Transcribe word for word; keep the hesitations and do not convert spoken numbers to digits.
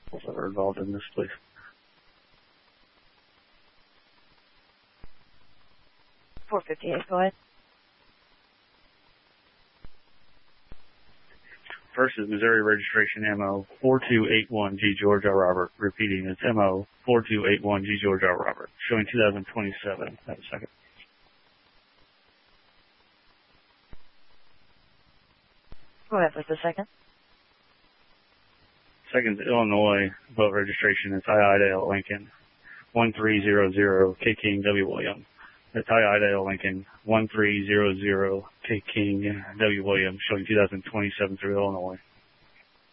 vehicles that are involved in this, please. four fifty-eight, go ahead. First is Missouri registration M O four two eight one G George R. Robert. Repeating, it's M O four two eight one G George R. Robert. Showing two thousand twenty-seven. Have a second. Go ahead with the second. Second is Illinois vote registration. It's I Idale Lincoln one three zero zero K King W William. That's I Idale Lincoln one three zero zero K King W William. Showing two thousand twenty-seven through Illinois.